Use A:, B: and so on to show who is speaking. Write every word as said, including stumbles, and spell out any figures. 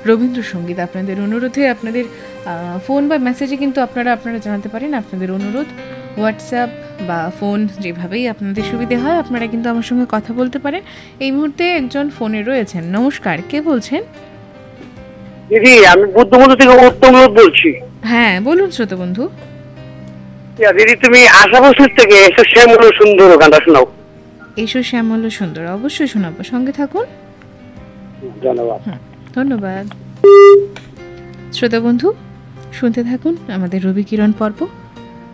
A: রবীন্দ্রসঙ্গীত। আপনাদের অনুরোধে, আপনাদের ফোন বা মেসেজে কিন্তু আপনারা আপনারা জানাতে পারেন আপনাদের অনুরোধ। হোয়াটসঅ্যাপ বা ফোন যেভাবেই আপনাদের সুবিধে হয় আপনারা কিন্তু আমার সঙ্গে কথা বলতে পারেন। এই মুহূর্তে একজন ফোনে রয়েছেন। নমস্কার, কে বলছেন?
B: দিদি, আমি বুদ্ধবন্ধু থেকে উত্তম বলছি।
A: হ্যাঁ বলুন শ্রোতা বন্ধু।
B: দিদি, তুমি আশা বছর থেকে এসো শ্যামল সুন্দর গানটা শোনাও।
A: এসো শ্যামল সুন্দর, অবশ্যই শোনাবো, সঙ্গে থাকুন।
B: ধন্যবাদ।
A: ধন্যবাদ। শ্রোতা বন্ধু, শুনতে থাকুন আমাদের রবি কিরণ পর্ব।